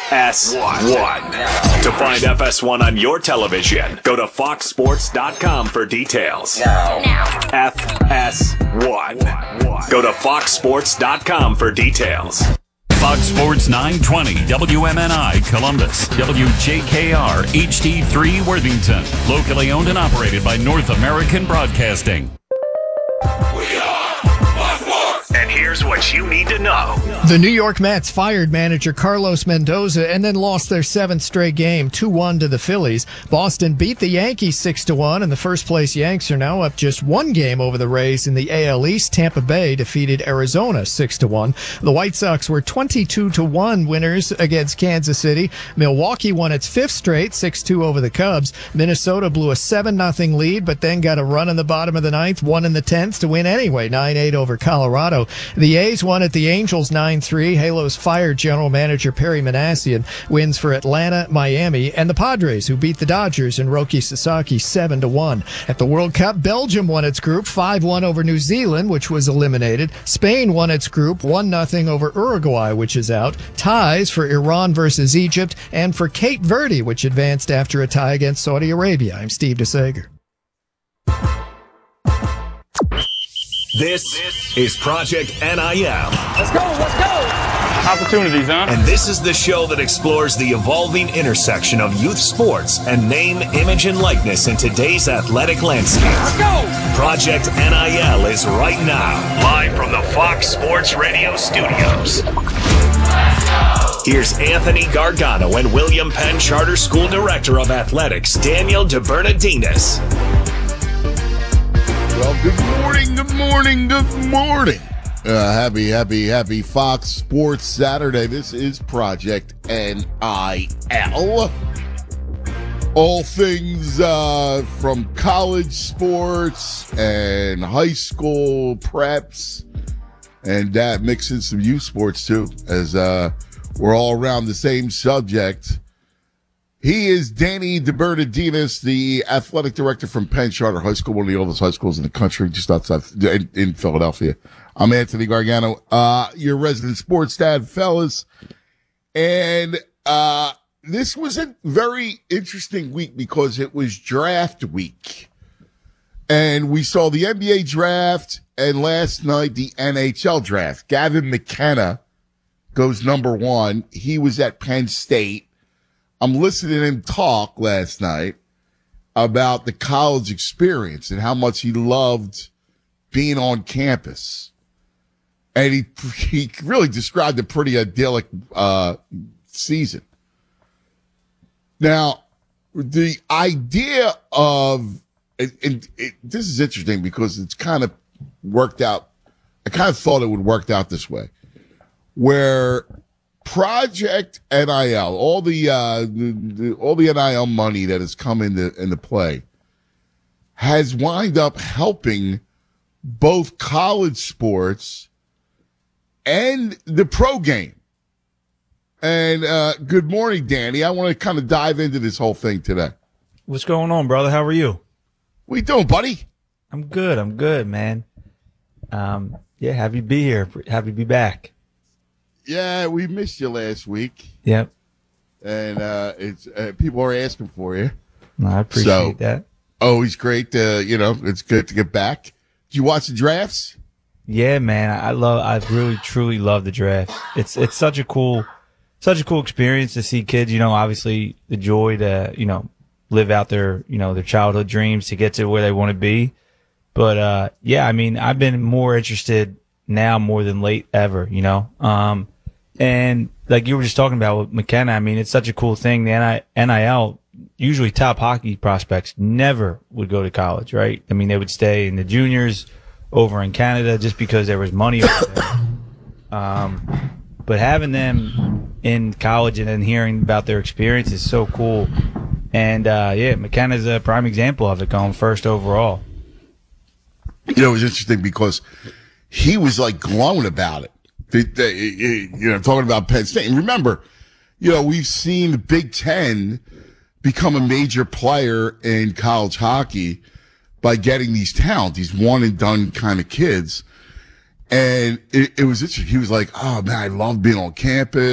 FS1. To find FS1 on your television, go to foxsports.com for details. FS1. Go to foxsports.com for details. Fox Sports 920, WMNI Columbus, WJKR HD3 Worthington. Locally owned and operated by North American Broadcasting. And here's what you need to know. The New York Mets fired manager Carlos Mendoza and then lost their seventh straight game, 2-1 to the Phillies. Boston beat the Yankees 6-1, and the first-place Yanks are now up just one game over the Rays in the AL East. Tampa Bay defeated Arizona 6-1. The White Sox were 22-1 winners against Kansas City. Milwaukee won its fifth straight, 6-2 over the Cubs. Minnesota blew a 7-0 lead, but then got a run in the bottom of the ninth, one in the 10th to win anyway, 9-8 over Colorado. The A's won at the Angels 9-3. Halos fired general manager Perry Manassian. Wins for Atlanta, Miami, and the Padres, who beat the Dodgers and Roki Sasaki 7-1. At the World Cup, Belgium won its group 5-1 over New Zealand, which was eliminated. Spain won its group 1-0 over Uruguay, which is out. Ties for Iran versus Egypt and for Cape Verde, which advanced after a tie against Saudi Arabia. I'm Steve DeSager. This is Project NIL. Let's go. Opportunities, huh? And this is the show that explores the evolving intersection of youth sports and name, image, and likeness in today's athletic landscape. Let's go. Project NIL is right now, live from the Fox Sports Radio studios. Here's Anthony Gargano and William Penn Charter School Director of Athletics, Daniel DeBernardinis. Well, good morning. Happy Fox Sports Saturday. This is Project NIL. All things from college sports and high school preps, and mixing some youth sports too, as we're all around the same subject. He is Danny DeBernardinis, the athletic director from Penn Charter High School, one of the oldest high schools in the country, just outside in Philadelphia. I'm Anthony Gargano, your resident sports dad, fellas. And this was a very interesting week because it was draft week. And we saw the NBA draft and last night the NHL draft. Gavin McKenna goes number one. He was at Penn State. I'm listening to him talk last night about the college experience and how much he loved being on campus. And he really described a pretty idyllic season. Now, the idea of, and this is interesting because it's kind of worked out. I kind of thought it would work out this way, where Project NIL, all the NIL money that has come into play, has wind up helping both college sports and the pro game. And good morning, Danny. I want to kind of dive into this whole thing today. What's going on, brother? How are you? What you doing, buddy? I'm good, man. Happy to be here. Happy to be back. Yeah, we missed you last week. Yep. And it's people are asking for you. No, I appreciate that. Always great it's good to get back. Did you watch the drafts? Yeah, man. I really truly love the draft. It's such a cool experience to see kids, obviously the joy to, live out their childhood dreams to get to where they want to be. But I've been more interested now more than late ever, and like you were just talking about with McKenna, it's such a cool thing. The NIL, usually top hockey prospects never would go to college, right? They would stay in the juniors over in Canada just because there was money over there. But having them in college and then hearing about their experience is so cool. And McKenna's a prime example of it, going first overall. It was interesting because he was like glowing about it. Talking about Penn State. And remember, we've seen the Big Ten become a major player in college hockey by getting these talent, these one and done kind of kids. And it was interesting. He was like, oh man, I love being on campus.